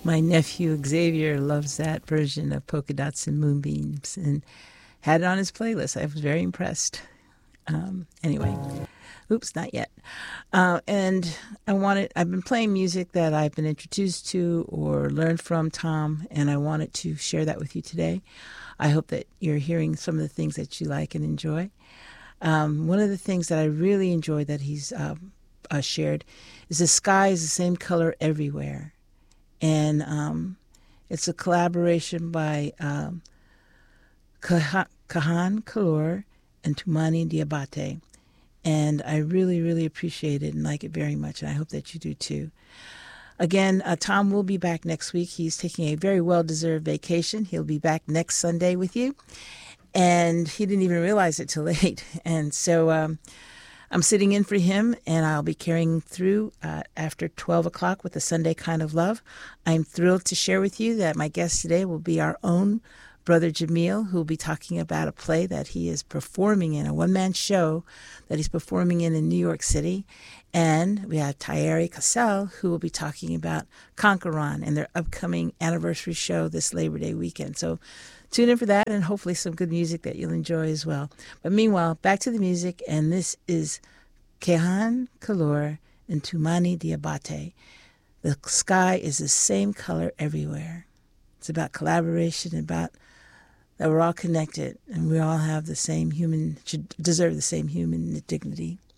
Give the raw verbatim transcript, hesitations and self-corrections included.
My nephew Xavier loves that version of Polka Dots and Moonbeams and had it on his playlist. I was very impressed. Um, anyway, oops, not yet. Uh, and I wanted, I've been playing music that I've been introduced to or learned from Tom, and I wanted to share that with you today. I hope that you're hearing some of the things that you like and enjoy. Um, one of the things that I really enjoy that he's um, uh, shared is the sky is the same color everywhere. And um, it's a collaboration by um, Kahan Kalor and Tumani Diabate. And I really, really appreciate it and like it very much. And I hope that you do too. Again, uh, Tom will be back next week. He's taking a very well-deserved vacation. He'll be back next Sunday with you. And he didn't even realize it till late. And so um, I'm sitting in for him, and I'll be carrying through uh, after twelve o'clock with the Sunday Kind of Love. I'm thrilled to share with you that my guest today will be our own Brother Jamil, who will be talking about a play that he is performing in, a one-man show that he's performing in in New York City. And we have Thierry Cassell, who will be talking about Conqueron and their upcoming anniversary show this Labor Day weekend. So tune in for that and hopefully some good music that you'll enjoy as well. But meanwhile, back to the music, and this is Kehan Kalor and Tumani Diabate. The sky is the same color everywhere. It's about collaboration, about that we're all connected and we all have the same human, should deserve the same human dignity.